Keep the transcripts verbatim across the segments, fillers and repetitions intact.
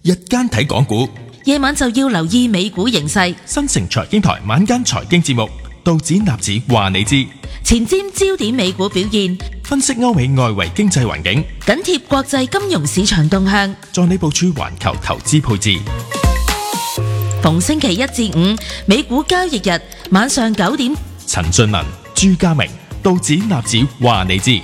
日間睇港股， 夜晚就要留意美股形勢。 新城財經台晚間財經節目，道指納指話你知， 前瞻焦點美股表現， 分析歐美外圍經濟環境， 緊貼國際金融市場動向， 助你部署環球投資配置。 逢星期一至五美股交易日晚上九點， 陳俊文、朱家明，道指納指話你知。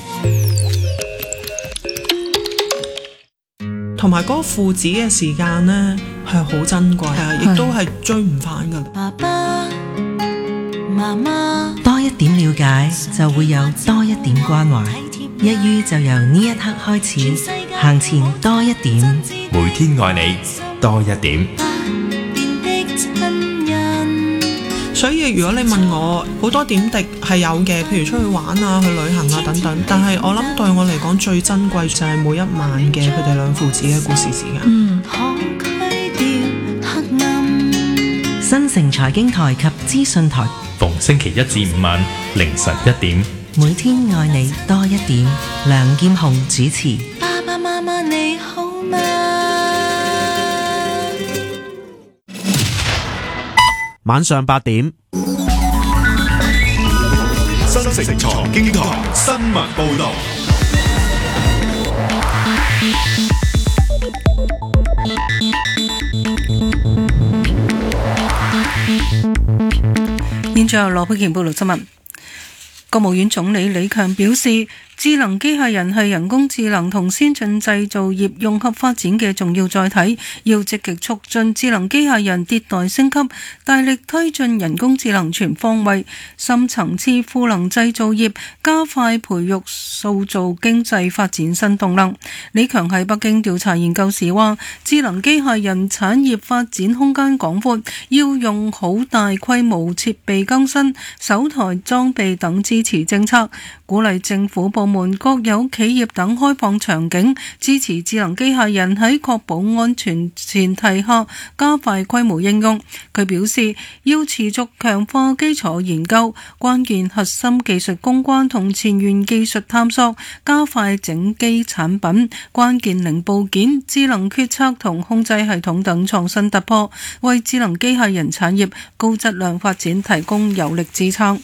同埋嗰個父子嘅時間呢，係好珍貴，亦都係追唔返㗎。 爸爸媽媽， 多一點了解，就會有多一點關懷。一於就由呢一刻開始，行前多一點， 每天愛你多一點。 所以如果你問我，好多點滴係有嘅，譬如出去玩啊、去旅行啊等等。但係我諗對我嚟講最珍貴就係每一晚嘅佢哋兩父子嘅故事時間。 嗯， 新城財經台及資訊台， 逢星期一至五晚凌晨一點， 每天愛你多一點。梁劍虹主持。 爸爸媽媽你好嗎？ 晚上八點， 新城財經台新聞報道。 現在由羅佩健報道新聞。國務院總理李強表示，智能機械人係人工智能同先進製造業融合發展嘅重要載體，要積極促進智能機械人迭代升級，大力推進人工智能全方位、深層次賦能製造業，加快培育塑造經濟發展新動能。李強喺北京調查研究時話，智能機械人產業發展空間廣闊，要用好大規模設備更新、首台裝備等支持政策，鼓勵政府部門、國有企業等開放場景，支持智能機械人喺確保安全前提下加快規模應用。佢表示，要持續強化基礎研究、關鍵核心技術攻關同前沿技術探索，加快整機產品、關鍵零部件、智能決策同控制系統等創新突破，為智能機械人產業高質量發展提供有力支撐。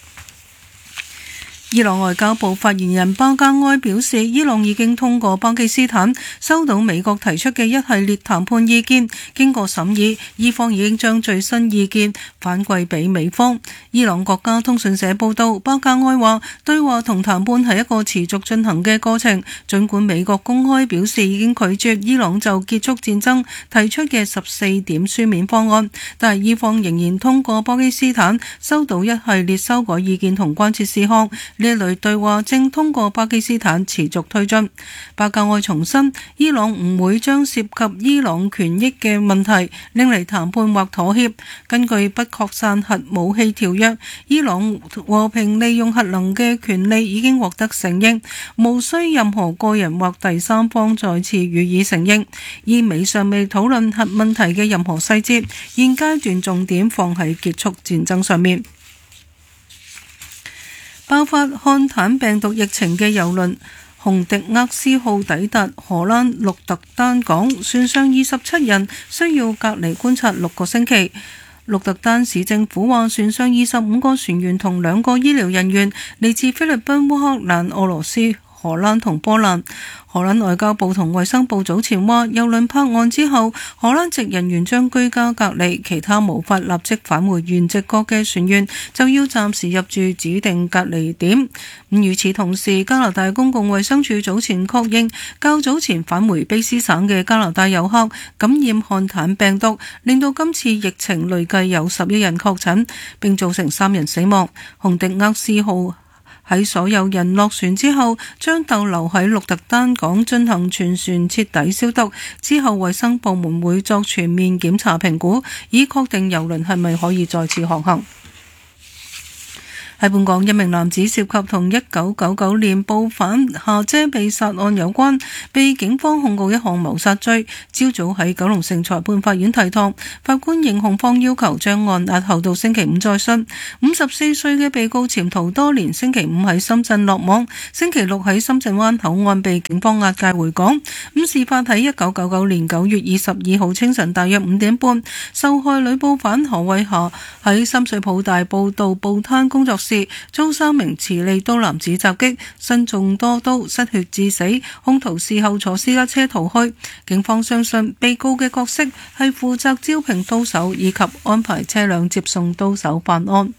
伊朗外交部發言人巴加埃表示，伊朗已經通過巴基斯坦收到美國提出嘅一系列談判意見，經過審議，伊方已經將最新意見反饋俾美方。伊朗國家通訊社報道，巴加埃話，對話同談判係一個持續進行嘅過程，儘管美國公開表示已經拒絕伊朗就結束戰爭提出嘅十四點書面方案，但係伊方仍然通過巴基斯坦收到一系列修改意見同關切事項。呢一類對話正通過巴基斯坦持續推進。巴加埃重申，伊朗唔會將涉及伊朗權益嘅問題拎嚟談判或妥協。根據不擴散核武器條約，伊朗和平利用核能嘅權利已經獲得承認，無需任何個人或第三方再次予以承認。伊美尚未討論核問題嘅任何細節，現階段重點放喺結束戰爭上面。爆發漢坦病毒疫情嘅郵輪洪迪厄斯號抵達荷蘭鹿特丹港，船上二十七人需要隔離觀察六個星期。鹿特丹市政府話，船上二十五個船員同兩個醫療人員嚟自菲律賓、烏克蘭、俄羅斯、荷蘭同波蘭。荷蘭外交部同衛生部早前話，郵輪泊岸之後，荷蘭籍人員將居家隔離，其他無法立即返回原籍國嘅船員就要暫時入住指定隔離點。咁與此同時，加拿大公共衛生署早前確認，較早前返回卑斯省嘅加拿大遊客感染漢坦病毒，令到今次疫情累計有十一人確診，並造成三人死亡。洪迪厄斯號喺所有人落船之後，將逗留喺鹿特丹港進行全船徹底消毒，之後衛生部門會作全面檢查評估，以確定郵輪係咪可以再次航行。 喺本港，一名男子涉及同一九九九年報販夏姐被殺案有關，被警方控告一項謀殺罪。朝早喺九龍城裁判法院提堂，法官應控方要求將案押後到星期五再訊。五十四歲嘅被告潛逃多年，星期五喺深圳落網，星期六喺深圳灣口岸被警方押解回港。咁事發喺一九九九年九月二十二號清晨大約五點半，受害女報販何慧霞喺深水埗大埔道報攤工作室遭三名持利刀男子襲擊，身中多刀，失血致死。兇徒事後坐私家車逃去。警方相信被告嘅角色係負責招聘刀手以及安排車輛接送刀手犯案。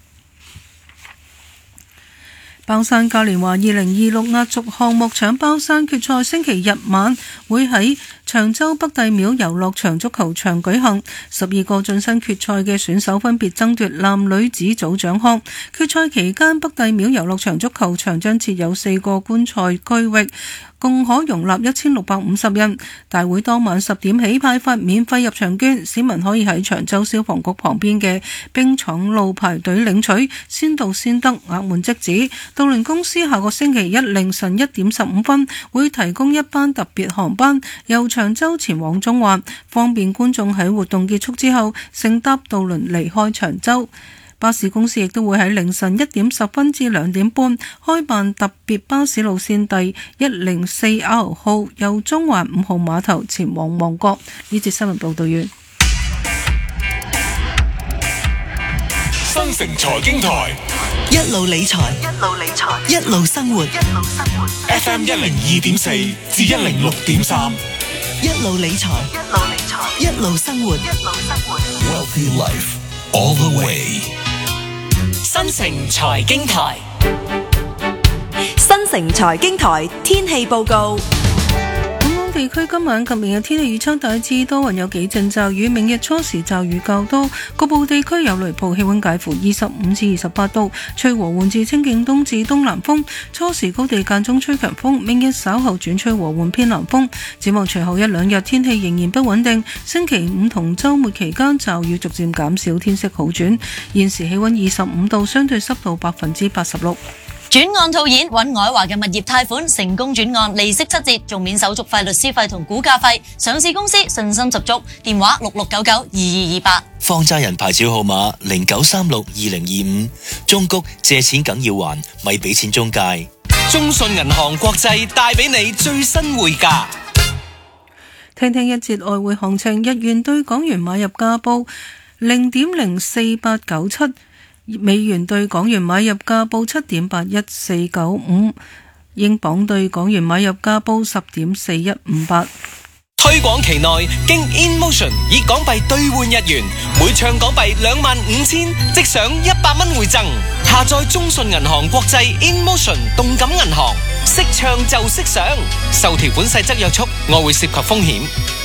包山嘉年華二零二六壓軸項目搶包山決賽星期日晚會喺長洲北帝廟遊樂場足球場舉行，十二個晉身決賽嘅選手分別爭奪男女子組獎項。決賽期間，北帝廟遊樂場足球場將設有四個觀賽區域，共可容納一千六百五十人。大會當晚十點起派發免費入場券，市民可以喺長洲消防局旁邊嘅冰廠路排隊領取，先到先得，額滿即止。渡輪公司下個星期一凌晨一點十五分會提供一班特別航班，由長洲前往中環，方便觀眾喺活動結束之後乘搭渡輪離開長洲。巴士公司亦都會喺凌晨一點十分至兩點半開辦特別巴士路線第一零四 R 號，由中環五號碼頭前往旺角。呢節新聞報道完。 新城財經台一路理財，一路理財，一路生活，一路生活。 F M 一零二點四至一零六點三， 一路理財，一路理財，一路生活，一路生活。 Wealthy Life all the way。 新城財經台， 新城財經台天氣報告。 地區今晚及明日天氣預測大致多雲，有幾陣驟雨，明日初時驟雨較多，局部地區有雷暴，氣溫介乎二十五至二十八度，吹和緩至清勁東至東南風，初時高地間中吹強風，明日稍後轉吹和緩偏南風。展望隨後一兩日天氣仍然不穩定，星期五同週末期間驟雨逐漸減少，天色好轉。現時氣溫二十五度，相對濕度百分之八十六。 轉案套現，尹愛華嘅物業貸款成功轉案，利息七折，仲免手續費、律師費同估價費。上市公司信心十足，電話六六九九二二二八。 放債人牌照號碼零九三六二零二五。中谷借錢梗要還，咪俾錢中介。 中信銀行國際帶俾你最新匯價。 聽聽一節外匯行情，日元對港元買入價報零點零四八九七。美元對港元買入價報七點八一四九五，英鎊對港元買入價報十點四一五八。 推廣期內經 InMotion 以港幣兌換日元，每唱港幣兩萬五千即享一百蚊回贈。下載中信銀行國際 InMotion 動感銀行，識唱就識賞。受條款細則約束，外匯涉及風險。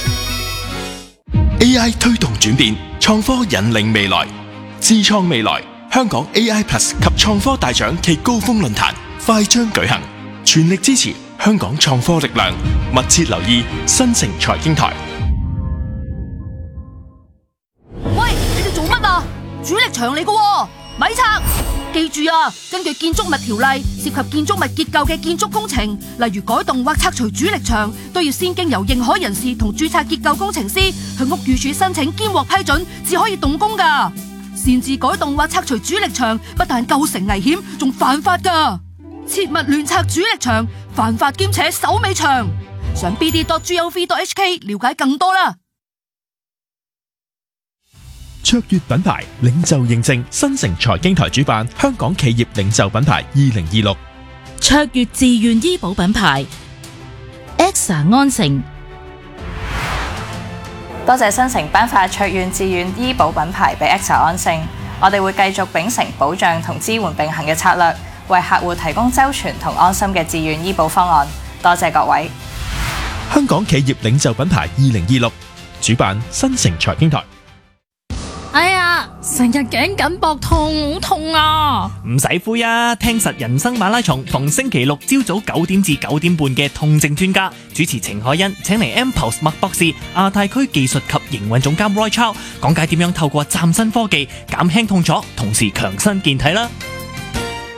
A I 推動轉變，創科引領未來，智創未來。香港 A I Plus 及創科大獎暨高峰論壇快將舉行，全力支持香港創科力量，密切留意新城財經台。 喂，你哋做乜啊？主力牆嚟㗎，咪拆！記住啊，根據建築物條例，涉及建築物結構嘅建築工程，例如改動或拆除主力牆，都要先經由認可人士同註冊結構工程師向屋宇署申請兼獲批准，至可以動工㗎。擅自改動或拆除主力牆，不但構成危險，仲犯法㗎。切勿亂拆主力牆，犯法兼且手尾長。上 b d dot gov dot h k 了解更多啦。 卓越品牌領袖認證，新城財經台主辦香港企業領袖品牌二零二六。 卓越自願醫保品牌 Exa 安城。 多謝新城頒發卓越自願醫保品牌俾 Exa 安盛，我哋會繼續秉承保障同支援並行嘅策略，為客戶提供周全同安心嘅自願醫保方案。多謝各位。 香港企業領袖品牌二零二六主辦新城財經台。 哎呀，成日頸緊膊痛，好痛啊！ 唔使灰啊，聽實人生馬拉松，逢星期六朝早九點至九點半嘅痛症專家主持程海欣，請嚟 M-Pulse 麥博士、亞太區技術及營運總監 Roy Chow 講解點樣透過嶄新科技減輕痛楚，同時強身健體啦。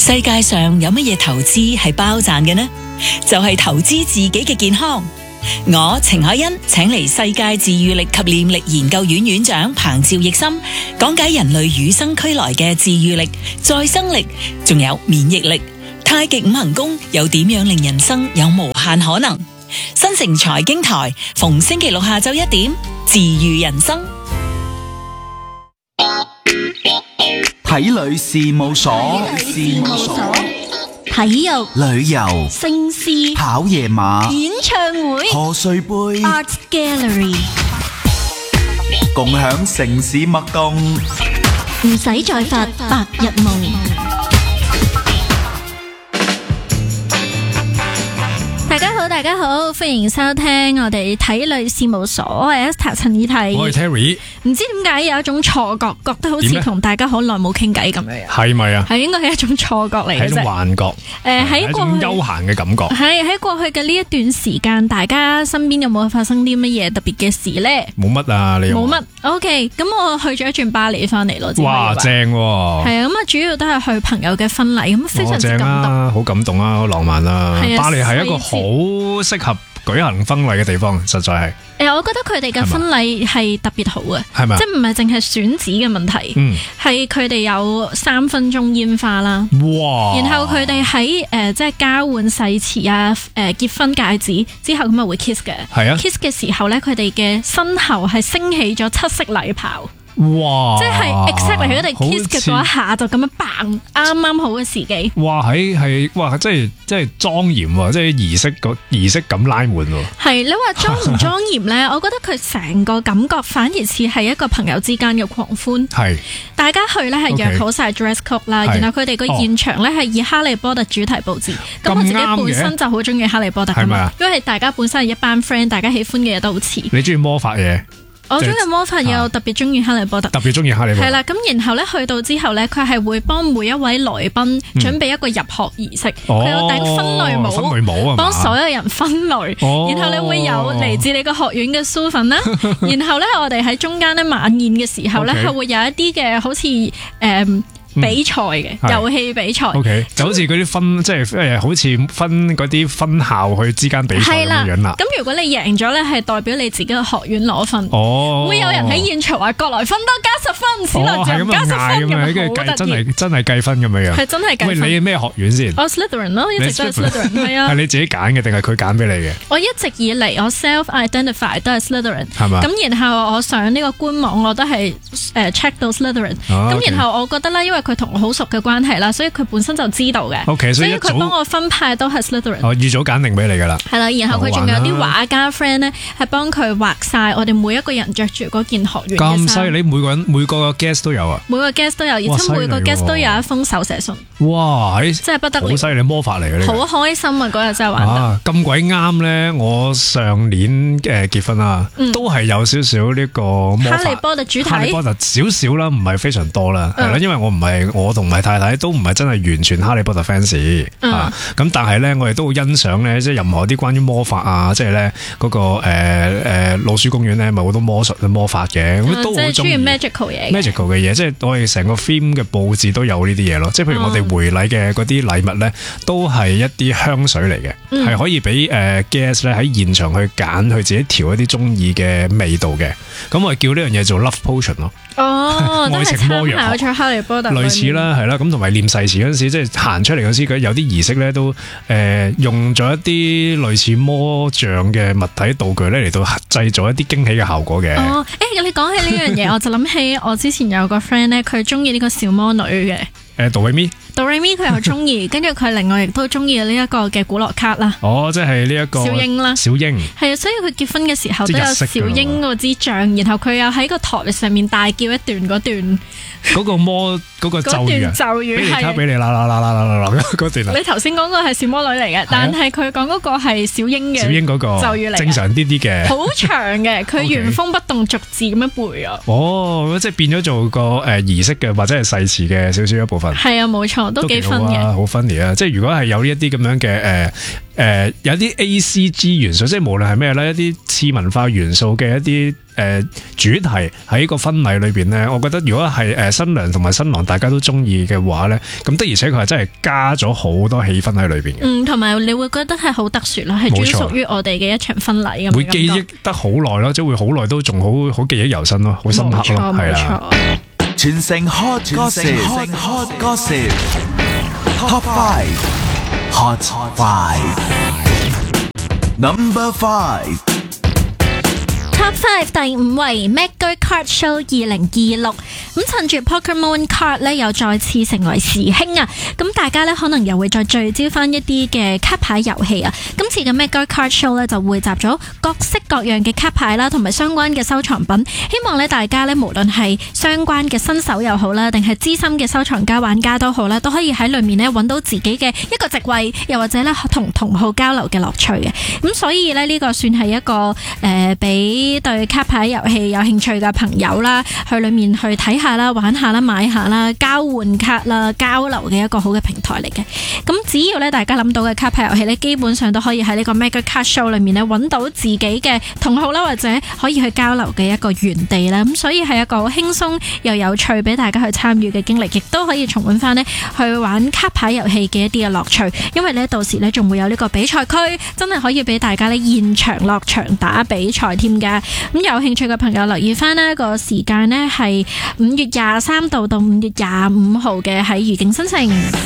世界上有乜嘢投資係包賺嘅呢？就係投資自己嘅健康。我程海欣請嚟世界治愈力及念力研究院院長彭趙奕森，講解人類與生俱來嘅治愈力、再生力，仲有免疫力。太極五行功又點樣令人生有無限可能？新城財經台逢星期六下晝一點，治愈人生。 體旅事務所，事務所， 體育、 旅遊、 聲詩、 跑夜馬、 演唱會、 賀歲杯、 Art Gallery， 共享城市脈動， 唔使再發白日夢。大家好，大家好，歡迎收聽我哋體旅事務所，我係 Esther 陳以娣， 我係 Terry。 唔知點解有一種錯覺，覺得好似同大家好耐冇傾偈咁樣。 係咪啊？ 係應該係一種錯覺嚟嘅啫，係一種幻覺。誒、 呃，喺過去一種悠閒嘅感覺。 係喺過去嘅呢一段時間，大家身邊有冇發生啲乜嘢特別嘅事咧？ 冇乜啊，你冇乜。OK，咁我去咗一轉巴黎翻嚟咯。 哇，正喎！ 係啊，咁啊，主要都係去朋友嘅婚禮，咁非常之感動， 啊，好感動啊，好浪漫啊！巴黎係一個好適合舉行婚禮嘅地方，實在係。 誒，我覺得佢哋嘅婚禮係特別好嘅， 係咪？ 即係唔係淨係選址嘅問題，係佢哋有三分鐘煙花啦， 哇！ 然後佢哋喺誒即係交換誓詞啊，誒、呃、結婚戒指之後咁啊會 kiss 嘅，係啊 kiss 嘅時候咧，佢哋嘅身後係升起咗七色禮炮。 哇！ 即係 exactly 佢哋 kiss 嘅嗰一下就咁樣嘭，啱啱好嘅時機。 哇！喺係哇，即係即係莊嚴喎，即係儀式個儀式感拉滿喎。 係你話莊唔莊嚴咧？我覺得佢成個感覺反而似係一個朋友之間嘅狂歡。係大家去咧係約好晒 dress code 啦，然後佢哋個現場咧係以哈利波特主題佈置。咁我自己本身就好中意哈利波特㗎嘛，因為大家本身係一班 friend，大家喜歡嘅嘢都好似。 你中意魔法嘢？ 我中意魔法嘢，我特別中意哈利波特。 特別中意哈利波特。 係啦，咁然後咧去到之後咧，佢係會幫每一位來賓準備一個入學儀式。佢、嗯、有頂分類帽，分類帽啊，幫所有人分類。哦、然後你會有嚟自你個學院嘅書粉啦。然後咧，我哋喺中間咧晚宴嘅時候咧，係、okay. 會有一啲嘅好似誒。嗯比賽嘅遊戲比賽，okay, 就好似嗰啲分，即係誒，好似分嗰啲分校去之間比賽咁樣啦。咁如果你贏咗咧，係代表你自己嘅學院攞分。哦，會有人喺現場話過來分多加十分，此來就加十分咁樣，好得意。真係真係計分咁樣樣。係真係計分。喂，你咩學院先？我 Slytherin 咯，一直都係 Slytherin。係啊。係你自己揀嘅定係佢揀俾你嘅？我一直以嚟我 self identify 都係 Slytherin。係嘛？咁然後我上呢個官網我都係誒 check 到 Slytherin。咁然後我覺得咧，因為佢同我好熟嘅關係啦，所以佢本身就知道嘅。Okay, 所以佢幫我分派都係 Slytherin。我預早揀定俾你噶啦。係啦，然後佢仲有啲畫家 friend 咧，係幫佢畫晒我哋每一個人着住嗰件學院嘅衫。咁犀利，每個人每個 guest 都有啊。每個 guest 都有，而且每個 guest 都有一封手寫信。哇！真係不得了，好犀利，魔法嚟嘅。好開心啊！嗰日真係玩得咁鬼啱咧。我上年誒結婚啊，嗯、都係有少少呢個魔法。哈利波特主題。哈利波特少少啦，唔係非常多啦，係、嗯、啦，因為我唔係我。同埋太太都唔係真係完全哈利波特 fans、嗯、啊，咁但係咧我哋都好欣賞咧，即係任何啲關於魔法啊，即係咧嗰個誒誒、呃呃、老鼠公園咧，咪好多魔術嘅魔法嘅，咁、嗯、都好中意 magical 嘢 magical 嘅嘢，即係我哋成個 theme 嘅佈置都有呢啲嘢咯，即係譬如我哋回禮嘅嗰啲禮物咧，都係一啲香水嚟嘅，係、嗯、可以俾誒 guest 咧喺現場去揀，去自己調一啲中意嘅味道嘅，咁我哋叫呢樣嘢做 love potion 咯。哦，愛情魔藥，類似啦，係啦，咁同埋念誓詞嗰陣時，即係行出嚟嗰時，佢有啲儀式咧，都、呃、誒用咗一啲類似魔像嘅物體道具咧嚟到製造一啲驚喜嘅效果嘅。哦，誒、欸，你講起呢樣嘢，我就諗起我之前有個 friend 咧，佢中意呢個小魔女嘅。誒，杜瑞咪，杜瑞咪佢又中意，跟住佢另外亦都中意呢一個嘅古樂卡啦。哦，即係呢一個小英啦，小英係啊，所以佢結婚嘅時候都有小英嗰支杖，然後佢又喺個台上面大叫一段嗰段，嗰個魔嗰個咒語，咒語係卡俾你啦啦啦啦啦啦嗰段。你頭先講個係小魔女嚟嘅，但係佢講嗰個係小英嘅小英嗰個咒語嚟，正常啲啲嘅，好長嘅，佢原封不動逐字咁樣背啊。哦，即係變咗做個誒儀式嘅或者係誓詞嘅少少一部分。 分。 係啊，冇錯，都幾分嘅， 好 funny 啊！即係如果係有呢一啲咁樣嘅誒誒，有啲 A C G 元素，即係無論係咩咧，一啲次文化元素嘅一啲誒、呃、主題喺個婚禮裏邊咧，我覺得如果係誒新娘同埋新郎大家都中意嘅話咧，咁的而且確係真係加咗好多氣氛喺裏邊嘅。 嗯，同埋你會覺得係好特殊咯，係專屬於我哋嘅一場婚禮咁。 會記憶得好耐咯，即係會好耐都仲好好記憶猶新咯，好深刻咯，係啦。 全城 hot gossip，hot gossip，Top Five，Hot Five，Number Five。Top Five 第五位 Mega Card Show 二零二六，咁趁住 Pokemon Card 咧又再次成為時興啊，咁大家咧可能又會再聚焦翻一啲嘅卡牌遊戲啊。今次嘅 Mega Card Show 咧就匯集咗各式各樣嘅卡牌啦，同埋相關嘅收藏品，希望咧大家咧無論係相關嘅新手又好啦，定係資深嘅收藏家玩家都好啦，都可以喺裏面咧揾到自己嘅一個席位，又或者咧同同好交流嘅樂趣嘅。咁所以咧呢個算係一個誒俾、呃對卡牌遊戲有興趣嘅朋友啦，去裏面去睇下啦、玩下啦、買下啦、交換卡啦、交流嘅一個好嘅平台嚟嘅。咁只要咧大家諗到嘅卡牌遊戲咧，基本上都可以喺呢個 Mega Card Show 裏面咧揾到自己嘅同好啦，或者可以去交流嘅一個園地啦。咁所以係一個好輕鬆又有趣俾大家去參與嘅經歷，亦都可以重溫翻呢去玩卡牌遊戲嘅一啲嘅樂趣。因為咧到時咧仲會有呢個比賽區，真係可以俾大家咧現場落場打比賽添㗎。咁有興趣嘅朋友留意翻呢個時間呢係五月廿三號到五月廿五號嘅喺愉景新城。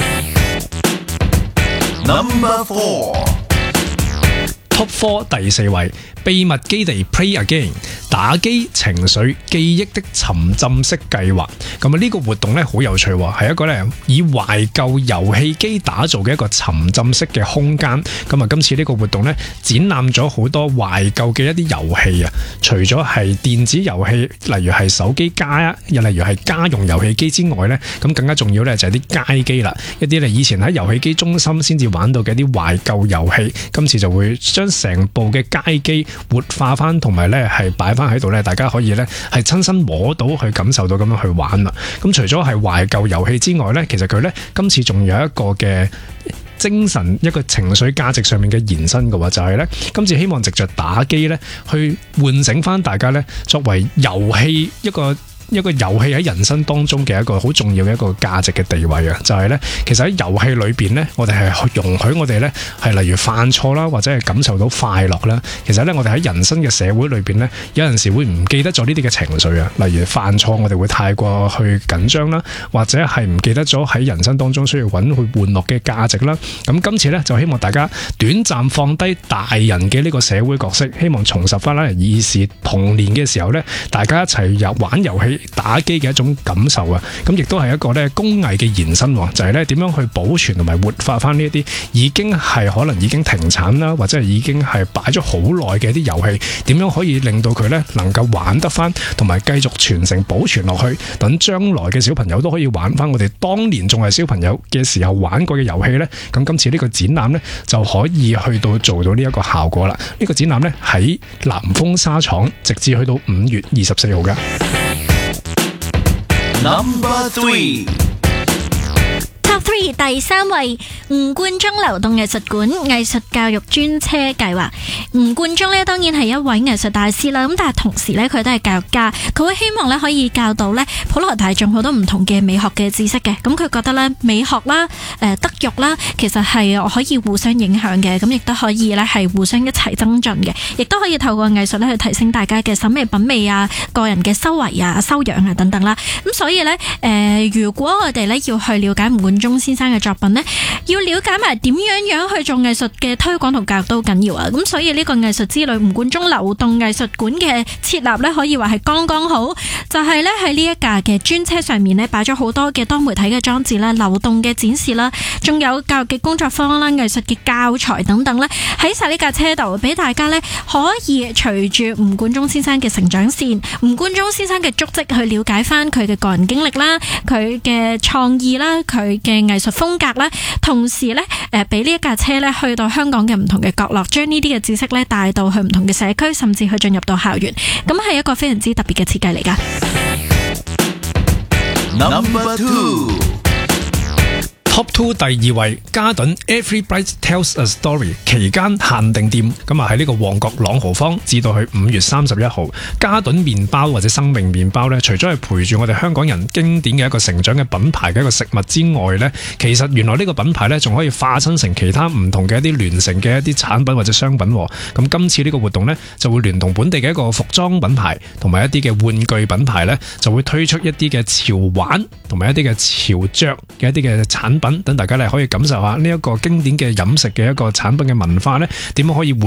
Number Four，Top Four 第四位秘密基地 Play Again 打機情緒記憶的沉浸式計劃。咁啊呢個活動咧好有趣，係一個咧以懷舊遊戲機打造嘅一個沉浸式嘅空間。咁啊今次呢個活動咧展覽咗好多懷舊嘅一啲遊戲啊，除咗係電子遊戲，例如係手機家，又例如係家用遊戲機之外咧，咁更加重要咧就係啲街機啦，一啲咧以前喺遊戲機中心先至玩到嘅一啲懷舊遊戲，今次就會將成部嘅街機活化翻，同埋咧係擺翻喺度咧，大家可以咧係親身摸到去感受到咁樣去玩啦。咁除咗係懷舊遊戲之外咧，其實佢咧今次仲有一個嘅精神一個情緒價值上面嘅延伸嘅話，就係咧今次希望藉着打機咧去喚醒翻大家咧作為遊戲一個一個遊戲喺人生當中嘅一個好重要嘅一個價值嘅地位啊，就係咧，其實喺遊戲裏邊咧，我哋係容許我哋咧係例如犯錯啦，或者係感受到快樂啦。其實咧，我哋喺人生嘅社會裏邊咧，有陣時會唔記得咗呢啲嘅情緒啊，例如犯錯，我哋會太過去緊張啦，或者係唔記得咗喺人生當中需要揾去玩樂嘅價值啦。咁今次咧就希望大家短暫放低大人嘅呢個社會角色，希望重拾翻啦兒時童年嘅時候咧，大家一齊遊玩遊戲打機嘅一種感受啊，咁亦都係一個咧工藝嘅延伸，就係咧點樣去保存同埋活化翻呢一啲已經係可能已經停產啦，或者係已經係擺咗好耐嘅一啲遊戲，點樣可以令到佢咧能夠玩得翻，同埋繼續傳承保存落去，等將來嘅小朋友都可以玩翻我哋當年仲係小朋友嘅時候玩過嘅遊戲咧。咁今次呢個展覽咧就可以去到做到呢一個效果啦。呢個展覽咧喺南豐紗廠，直至去到五月二十四號噶。 Number Three，Top Three 第三位吳冠中流動藝術館藝術教育專車計劃。吳冠中咧當然係一位藝術大師啦，咁但係同時咧佢都係教育家，佢會希望咧可以教導咧普羅大眾好多唔同嘅美學嘅知識嘅。咁佢覺得咧美學啦、誒德育啦，其實係可以互相影響嘅，咁亦都可以咧係互相一齊增進嘅，亦都可以透過藝術咧去提升大家嘅審美品味啊、個人嘅修為啊、修養啊等等啦。咁所以咧誒、呃，如果我哋咧要去了解吳冠中先生嘅作品呢，要了解埋點樣樣去做藝術嘅推廣同教育都緊要啊！咁所以呢個藝術之旅吳冠中流動藝術館嘅設立呢，可以話係剛剛好，就係呢喺呢一架嘅專車上面呢，擺咗好多嘅多媒體嘅裝置啦、流動嘅展示啦，仲有教育嘅工作坊啦、藝術嘅教材等等呢，喺晒呢架車度俾大家呢，可以隨住吳冠中先生嘅成長線、吳冠中先生嘅足跡去了解翻佢嘅個人經歷啦、佢嘅創意啦、佢嘅藝術風格啦，同時咧，誒，俾呢一架車咧去到香港嘅唔同嘅角落，將呢啲嘅知識咧帶到去唔同嘅社區，甚至去進入到校園，咁係一個非常之特別嘅設計嚟噶。 Number Two。 Top Two 第二位，嘉頓 Every Bite Tells a Story 期間限定店，咁啊喺呢個旺角朗豪坊至到去五月三十一號，嘉頓麵包或者生命麵包呢，除咗係陪住我哋香港人經典嘅一個成長嘅品牌嘅一個食物之外呢，其實原來呢個品牌呢，仲可以化身成其他唔同嘅一啲聯成嘅一啲產品或者商品。咁今次呢個活動呢，就會聯同本地嘅一個服裝品牌同埋一啲嘅玩具品牌呢，就會推出一啲嘅潮玩同埋一啲嘅潮着嘅一啲嘅產品，等大家咧可以感受下呢一個經典嘅飲食嘅一個產品嘅文化呢，點樣可以活